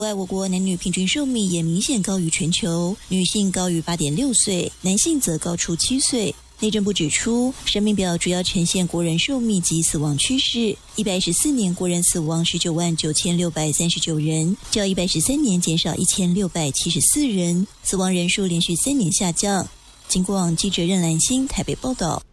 外，我国男女平均寿命也明显高于全球，女性高于 8.6 岁，男性则高出7岁。内政部指出，生命表主要呈现国人寿命及死亡趋势。114年国人死亡199639人，较113年减少1674人，死亡人数连续3年下降。经过网记者任兰心台北报道。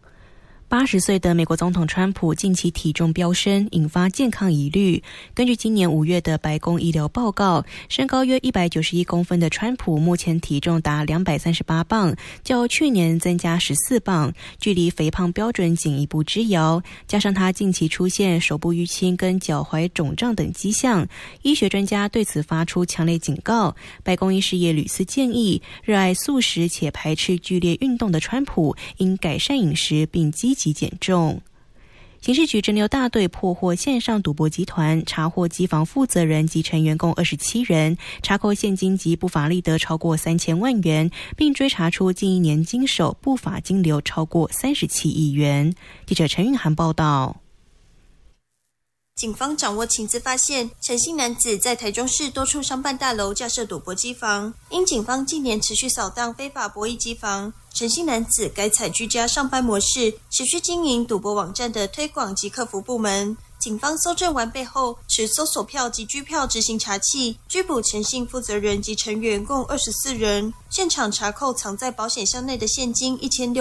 80岁的美国总统川普近期体重飙升，引发健康疑虑。根据今年5月的白宫医疗报告，身高约191公分的川普目前体重达238磅，较去年增加14磅，距离肥胖标准仅一步之遥。加上他近期出现手部淤青跟脚踝肿胀等迹象，医学专家对此发出强烈警告。白宫医师也屡次建议，热爱素食且排斥剧烈运动的川普应改善饮食并积极减重。刑事局侦六大队破获线上赌博集团，查获机房负责人及成员共27人，查扣现金及不法利得超过3000万元，并追查出近1年经手不法金流超过37亿元。记者陈韵涵报道。 警方掌握情资发现，陈姓男子在台中市多处商办大楼架设赌博机房，因警方近年持续扫荡非法博弈机房，陈姓男子改采居家上班模式，持续经营赌博网站的推广及客服部门。警方搜证完备后，持搜索票及居票执行查缉，拘捕陈姓负责人及成员共24人。现场查扣藏在保险箱内的现金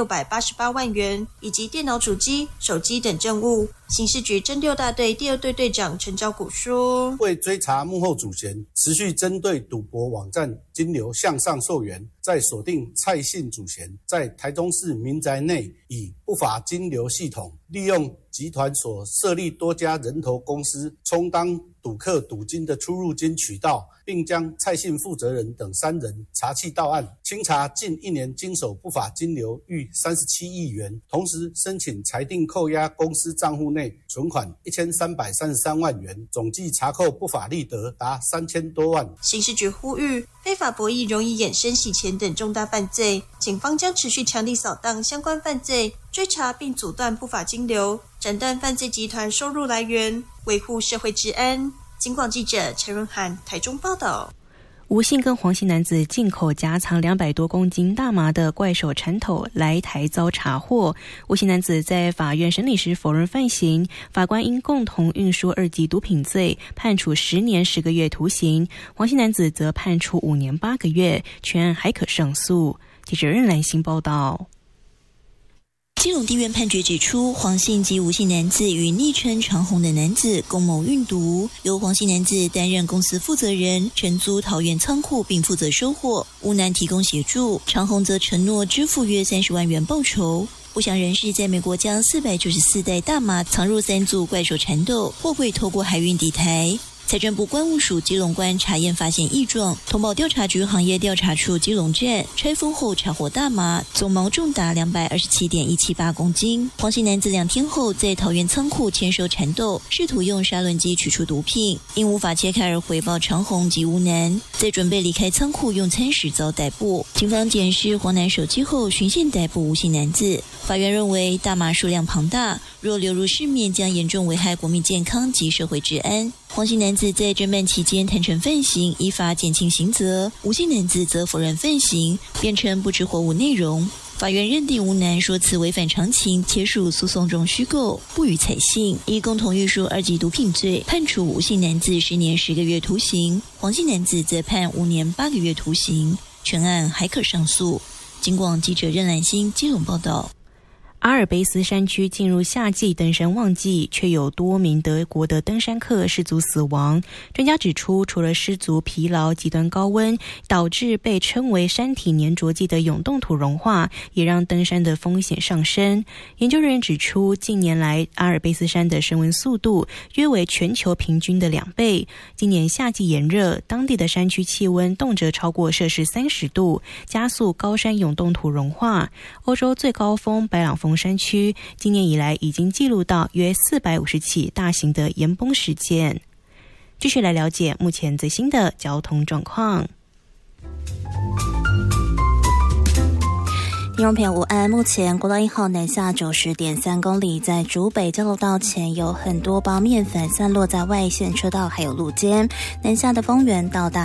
1688万元，以及电脑主机、手机等证物。刑事局侦六大队第2队队长陈昭谷说： 为追查幕后主嫌，持续针对赌博网站金流向上溯源，在锁定蔡姓主嫌在台中市民宅内以不法金流系统，利用集团所设立多家人头公司，充当赌客赌金的出入金渠道，并将蔡姓负责人等3人查缉到案，清查近1年经手不法金流逾37亿元，同时申请裁定扣押公司账户内存款1333万元，总计查扣不法利得达3000多万。 刑事局呼吁，非法博弈容易衍生洗钱等重大犯罪，警方将持续强力扫荡相关犯罪，追查并阻断不法金流，斩断犯罪集团收入来源，维护社会治安。警广记者陈润涵台中报道。 吴姓跟黄姓男子进口夹藏200多公斤大麻的怪手缠头来台遭查获。吴姓男子在法院审理时否认犯行，法官因共同运输2级毒品罪判处10年10个月徒刑，黄姓男子则判处5年8个月，全案还可上诉。记者任兰心报道。 基隆地院判决指出，黄姓及吴姓男子与昵称长虹的男子共谋运毒，由黄姓男子担任公司负责人，承租桃园仓库并负责收货，吴男提供协助，长虹则承诺支付约30万元报酬。不详人士在美国将494袋大麻藏入3组怪手缠斗，货柜透过海运抵台。财政部关务署基隆关查验发现异状，通报调查局行业调查处基隆站，拆封后查获大麻，总毛重达227.178公斤。黄姓男子2天后在桃园仓库签收缠斗，试图用砂轮机取出毒品，因无法切开而回报长虹及吴男，在准备离开仓库用餐时遭逮捕。警方检视黄男手机后循线逮捕吴姓男子。法院认为大麻数量庞大，若流入市面将严重危害国民健康及社会治安。黄姓男子在侦办期间坦承犯行，依法减轻刑责；吴姓男子则否认犯行，辩称不知货物内容。法院认定吴男说辞违反常情，且属诉讼中虚构，不予采信，以共同运输2级毒品罪判处吴姓男子10年10个月徒刑，黄姓男子则判5年8个月徒刑，全案还可上诉。警广记者任兰心基隆报道。 阿尔卑斯山区进入夏季登山旺季，却有多名德国的登山客失足死亡。专家指出，除了失足疲劳、极端高温导致被称为山体粘着剂的永冻土融化，也让登山的风险上升。研究人员指出，近年来阿尔卑斯山的升温速度约为全球平均的2倍。今年夏季炎热，当地的山区气温动辄超过摄氏30度，加速高山永冻土融化。欧洲最高峰白朗峰山区今年以来已经记录到约450起大型的岩崩事件。继续来了解目前最新的交通状况。 听众朋友午安，目前国道1号南下90.3公里，在竹北交流道前有很多包面粉散落在外线车道还有路肩，南下的丰原到大